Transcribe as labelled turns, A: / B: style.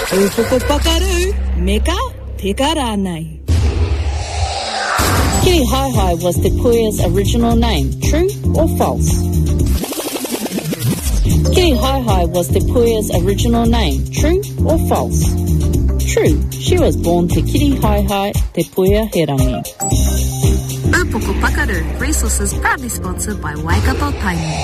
A: Upoko pakaru, meka peka rānei.
B: Kirihaihai was Te Puia's original name. True or false? Kirihaihai was Te Puia's original name. True or false? True. She was born Te Kirihaihai Te Puia Herangi.
C: Upoko Pakaru, resources proudly sponsored by Waikato Tainui.